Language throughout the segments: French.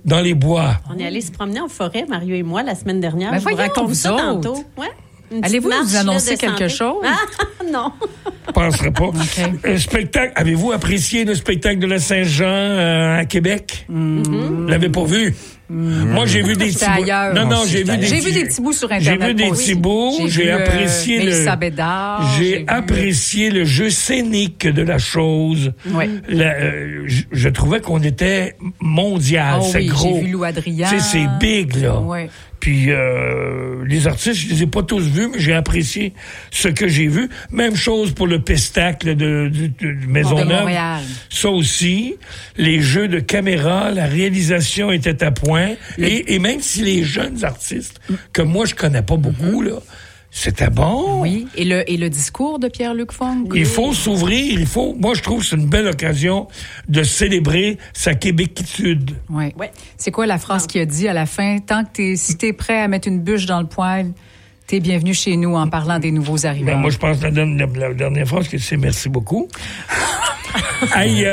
dans les bois. On est allé se promener en forêt, Mario et moi, la semaine dernière. Ben je vous raconte vous ça autres. tantôt. Ouais. Allez-vous nous annoncer quelque chose? Ah, non. Je penserais pas. Un spectacle. Avez-vous apprécié le spectacle de la Saint-Jean à Québec? Vous l'avez pas vu? Moi, j'ai vu des petits bouts. Ailleurs. Non, j'ai vu des petits bouts sur Internet. J'ai vu des petits bouts. J'ai apprécié Mélissa Bédard. J'ai apprécié le jeu scénique de la chose. Oui. Je trouvais qu'on était mondial. Oh, c'est oui, gros. J'ai vu Lou Adrien. Tu sais, c'est big, là. Oui. Puis les artistes, je les ai pas tous vus, mais j'ai apprécié ce que j'ai vu. Même chose pour le pestacle de Maisonneuve. De Montréal. Ça aussi, les jeux de caméra, la réalisation était à point. Et même si les jeunes artistes, que moi je connais pas beaucoup, là, c'était bon. Oui. Et le discours de Pierre-Luc Funk. Il faut s'ouvrir. Moi, je trouve que c'est une belle occasion de célébrer sa québéquitude. Oui. Ouais. C'est quoi la phrase qu'il a dit à la fin? Si t'es prêt à mettre une bûche dans le poêle, t'es bienvenu chez nous en parlant des nouveaux arrivants. Ben, moi, je pense que la dernière phrase, c'est merci beaucoup. Hey,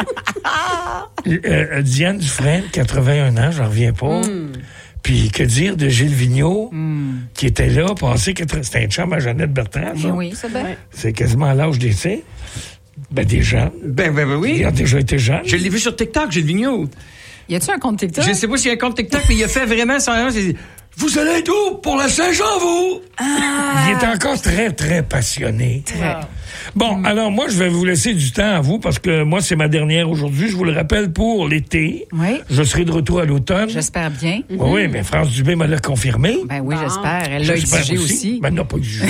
Diane Dufresne, 81 ans, j'en reviens pas. Puis que dire de Gilles Vigneault, qui était là, c'était un chum à Jeannette Bertrand. Ça. Oui, c'est bien. C'est quasiment à l'âge des siens. Ben, des gens. Ben oui. Il a déjà été jeune. Je l'ai vu sur TikTok, Gilles Vigneault. Y a-tu un compte TikTok? Je sais pas s'il y a un compte TikTok, mais il a fait vraiment ça. Vous allez être où pour la Saint-Jean, vous? Il est encore très, très passionné. Très. Bon, alors moi, je vais vous laisser du temps à vous parce que moi, c'est ma dernière aujourd'hui. Je vous le rappelle pour l'été. Oui. Je serai de retour à l'automne. J'espère bien. Oui, mais France Dubé me l'a confirmé. Ben oui, j'espère. Elle l'a exigé aussi. Ben non, pas exigé.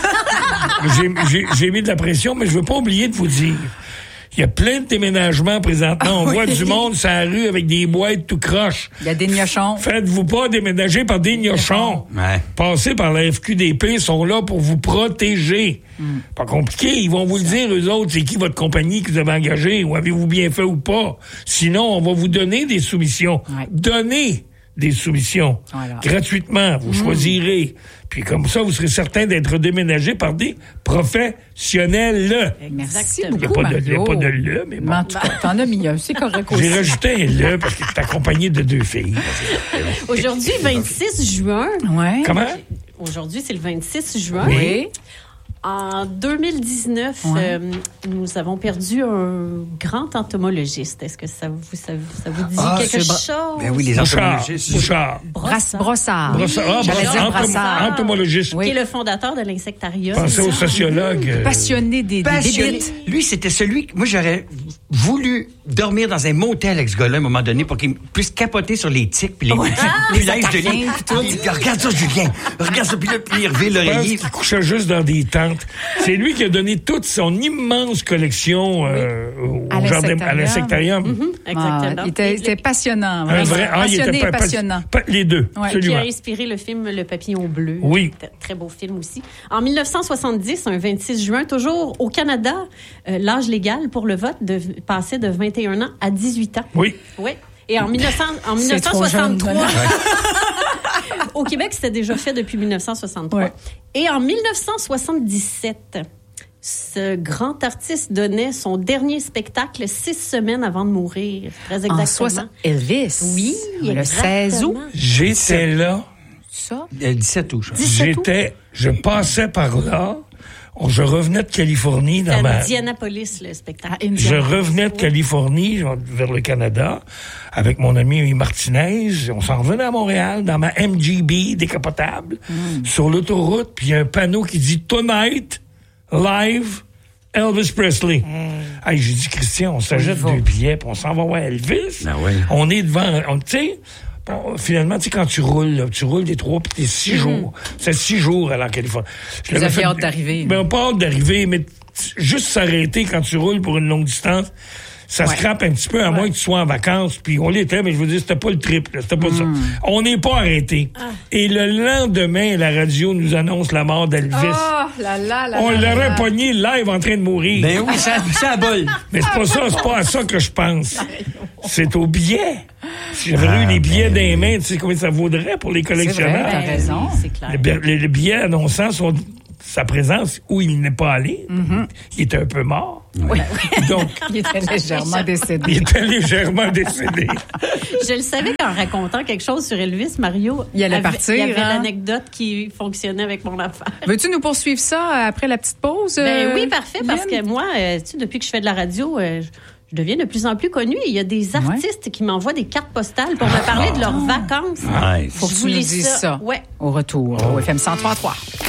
J'ai mis de la pression, mais je veux pas oublier de vous dire. Il y a plein de déménagements présentement. On voit du monde sur la rue avec des boîtes tout croche. Il y a des gnochons. Faites-vous pas déménager par des gnochons. Ouais. Passez par la FQDP, ils sont là pour vous protéger. Pas compliqué, ils vont vous le dire, eux autres, c'est qui votre compagnie que vous avez engagée, ou avez-vous bien fait ou pas. Sinon, on va vous donner des soumissions. Ouais. Donnez des soumissions. Voilà. Gratuitement, vous choisirez. Puis comme ça, vous serez certain d'être déménagé par des professionnels. Merci Exactement. beaucoup, Il n'y a Mario. pas de le, mais bon. Mais en tout cas, t'en as mis un. C'est correct aussi. J'ai rajouté un le parce que t'es accompagné de 2 filles. Aujourd'hui, 26 juin. Ouais. Comment? Aujourd'hui, c'est le 26 juin. Oui. En 2019, nous avons perdu un grand entomologiste. Est-ce que ça vous dit quelque chose? Ben oui, les Bouchard. entomologistes. Bouchard. Brossard. J'allais dire Brassard. Entomologiste. Qui est le fondateur de l'insectarium. Pensez au sociologue. Passionné des bébites. Lui, c'était celui que moi, j'aurais voulu dormir dans un motel avec ce gars-là à un moment donné pour qu'il puisse capoter sur les tiques puis les linges de lit. Puis, regarde ça, Julien. Regarde ça, puis là, puis il revient Je pense l'oreiller. qu'il couchait juste dans des tentes. C'est lui qui a donné toute son immense collection au jardin, à l'insectarium. Exactement. Il était passionnant. Un vrai, Passionné et passionnant. Les deux, Ouais. Qui a absolument. inspiré le film Le Papillon Bleu. Oui. Très beau film aussi. En 1970, un 26 juin, toujours au Canada, l'âge légal pour le vote passait de 21 ans à 18 ans. Oui. Oui. Et en 1963, au Québec, c'était déjà fait depuis 1963. Ouais. Et en 1977, ce grand artiste donnait son dernier spectacle 6 semaines avant de mourir. Très exactement. Elvis. Oui, Le 16 août. J'étais là. Ça. 17 août, je crois. Je passais par là. Je revenais de Californie dans C'était ma... à Indianapolis, le spectacle. Je revenais de Californie vers le Canada avec mon ami Martinez. On s'en revenait à Montréal dans ma MGB décapotable sur l'autoroute. Puis il y a un panneau qui dit « Tonight, live, Elvis Presley ». Hey, j'ai dit « Christian, on s'achète 2 billets puis on s'en va voir Elvis. Ah ouais. On est devant... Tu sais... Bon, finalement, tu sais, quand tu roules des 3 puis t'es 6 jours. C'est 6 jours à la Californie. Vous aviez hâte d'arriver. Ben, pas hâte d'arriver, mais juste s'arrêter quand tu roules pour une longue distance, ça scrape un petit peu, à moins que tu sois en vacances. Puis on l'était, mais je veux dire, c'était pas le trip, là, c'était pas ça. On n'est pas arrêté. Et le lendemain, la radio nous annonce la mort d'Elvis. On l'aurait pogné live en train de mourir. Ben oui, ça bol. Mais c'est pas à ça que je pense. C'est au billet. Si j'avais eu les billets dans les mains, tu sais combien ça vaudrait pour les collectionneurs? T'as raison. C'est clair. Les billets annonçants sont sa présence où il n'est pas allé. Il était un peu mort. Oui. Donc, Il était légèrement il décédé. était légèrement décédé. Je le savais qu'en racontant quelque chose sur Elvis, Mario, Il allait partir, il y avait hein? l'anecdote qui fonctionnait avec mon affaire. Veux-tu nous poursuivre ça après la petite pause? Oui, parfait, parce que moi, tu sais, depuis que je fais de la radio, je deviens de plus en plus connue. Il y a des artistes qui m'envoient des cartes postales pour me parler de leurs vacances. Nice. Faut que Je tu vous nous lis dises ça. Ouais. Au retour, au FM 103.3.